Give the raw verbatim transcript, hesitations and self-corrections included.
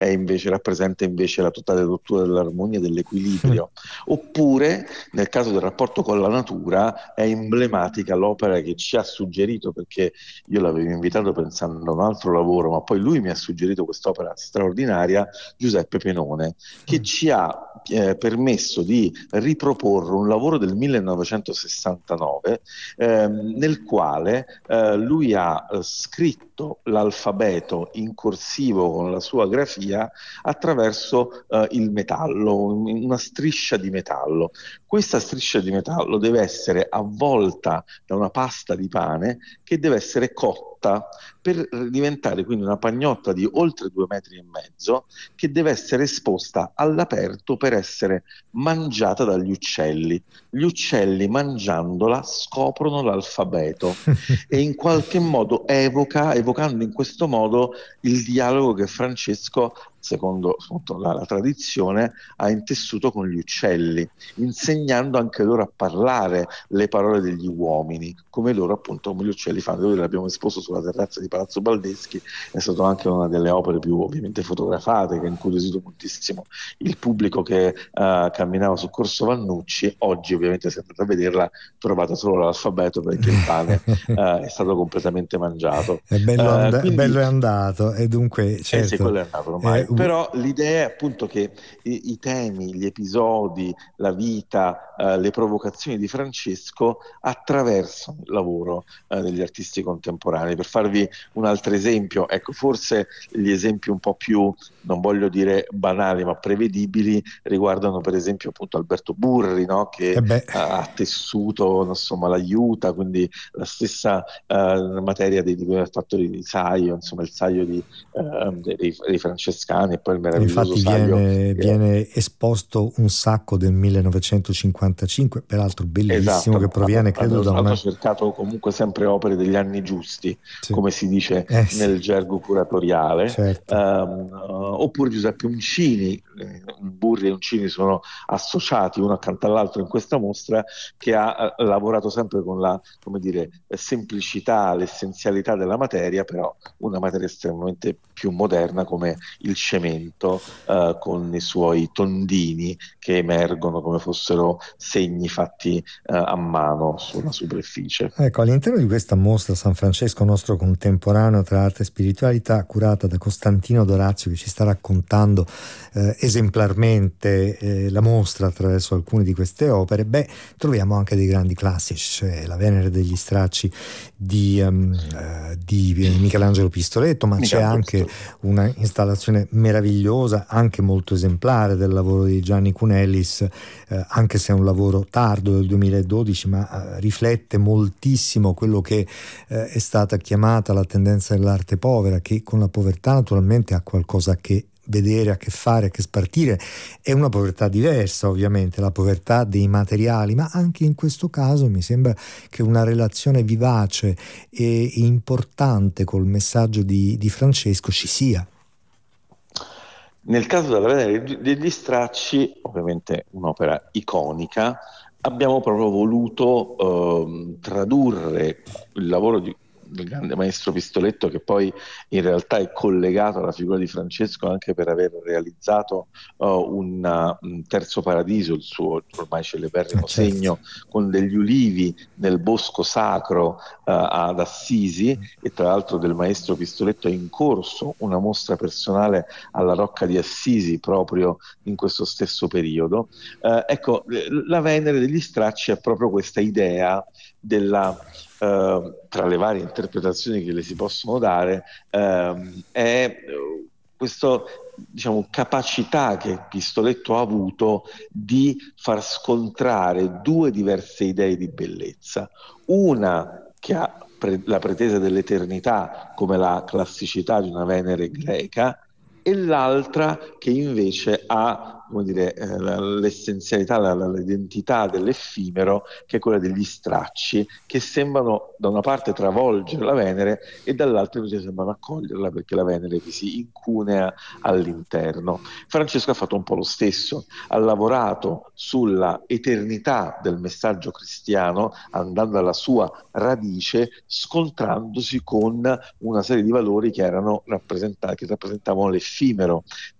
è invece, rappresenta invece la totale rottura dell'armonia e dell'equilibrio. Oppure, nel caso del rapporto con la natura, è emblematica l'opera che ci ha suggerito, perché io l'avevo invitato pensando a un altro lavoro, ma poi lui mi ha suggerito quest'opera straordinaria, Giuseppe Penone, che ci ha eh, permesso di riproporre un lavoro del millenovecentosessantanove, ehm, nel quale eh, lui ha eh, scritto l'alfabeto in corsivo con la sua grafia attraverso eh, il metallo, un- una striscia di metallo. Questa striscia di metallo deve essere avvolta da una pasta di pane che deve essere cotta per diventare quindi una pagnotta di oltre due metri e mezzo, che deve essere esposta all'aperto per essere mangiata dagli uccelli. Gli uccelli mangiandola scoprono l'alfabeto e in qualche modo evoca, evocando in questo modo il dialogo che Francesco, secondo appunto, la, la tradizione, ha intessuto con gli uccelli, insegnando anche loro a parlare le parole degli uomini, come loro appunto, come gli uccelli fanno. Noi l'abbiamo esposto sulla terrazza di Palazzo Baldeschi, è stata anche una delle opere più ovviamente fotografate, che ha incuriosito moltissimo il pubblico che uh, camminava su Corso Vannucci. Oggi ovviamente, se andate a vederla, trovate solo l'alfabeto, perché il pane uh, è stato completamente mangiato. È bello, Uh, and- quindi bello è andato, e dunque eh sì, certo quello è andato eh, ormai, u- però l'idea è appunto che i, i temi, gli episodi, la vita, eh, le provocazioni di Francesco attraversano il lavoro eh, degli artisti contemporanei. Per farvi un altro esempio, ecco, forse gli esempi un po' più, non voglio dire banali, ma prevedibili, riguardano per esempio appunto Alberto Burri, no? Che eh eh, beh, ha tessuto, insomma, l'aiuta, quindi la stessa eh, materia di, di cui ha fatto il saio, insomma, il saio di eh, dei, dei francescani, e poi il meraviglioso infatti saio viene, che viene esposto un sacco del millenovecentocinquantacinque, peraltro bellissimo, esatto, che hanno, proviene credo hanno, da hanno una... cercato comunque sempre opere degli anni giusti, Sì. come si dice Eh sì, nel gergo curatoriale. certo. Ehm, oppure Giuseppe Uncini, eh, Burri e Uncini sono associati uno accanto all'altro in questa mostra, che ha eh, lavorato sempre con la, come dire, semplicità, l'essenzialità della materia, però una materia estremamente più moderna come il cemento, eh, con i suoi tondini che emergono come fossero segni fatti eh, a mano sulla superficie. Ecco, all'interno di questa mostra San Francesco nostro contemporaneo tra arte e spiritualità, curata da Costantino Dorazio, che ci sta raccontando eh, esemplarmente eh, la mostra attraverso alcune di queste opere, beh, troviamo anche dei grandi classici, cioè la Venere degli Stracci di, um, eh, di Michelangelo Pistoletto, ma c'è Michelangelo anche Pistoletto. una installazione meravigliosa, anche molto esemplare, del lavoro di Gianni Cunellis, eh, anche se è un lavoro tardo del duemiladodici, ma eh, riflette moltissimo quello che eh, è stata chiamata la tendenza dell'arte povera, che con la povertà naturalmente ha qualcosa a che vedere, a che fare, a che spartire. È una povertà diversa, ovviamente, la povertà dei materiali, ma anche in questo caso mi sembra che una relazione vivace e importante col messaggio di, di Francesco ci sia. Nel caso della Venere degli Stracci, ovviamente un'opera iconica, abbiamo proprio voluto ehm, tradurre il lavoro di- del grande maestro Pistoletto, che poi in realtà è collegato alla figura di Francesco anche per aver realizzato eh, un, un Terzo Paradiso, il suo ormai Ah, celeberrimo certo. segno, con degli ulivi nel bosco sacro eh, ad Assisi. E tra l'altro del maestro Pistoletto è in corso una mostra personale alla Rocca di Assisi proprio in questo stesso periodo. Eh, ecco, la Venere degli Stracci è proprio questa idea della, eh, tra le varie interpretazioni che le si possono dare, ehm, è eh, questo, diciamo, capacità che Pistoletto ha avuto di far scontrare due diverse idee di bellezza. Una che ha pre- la pretesa dell'eternità, come la classicità di una Venere greca, e l'altra che invece ha come dire, eh, la- l'essenzialità, la- la- l'identità dell'effimero, che è quella degli stracci, che sembrano da una parte travolgere la Venere e dall'altra invece sembrano accoglierla, perché la Venere vi si incunea all'interno. Francesco ha fatto un po' lo stesso, ha lavorato sulla eternità del messaggio cristiano, andando alla sua radice, scontrandosi con una serie di valori che erano rappresentati, che rappresentavano l'effimero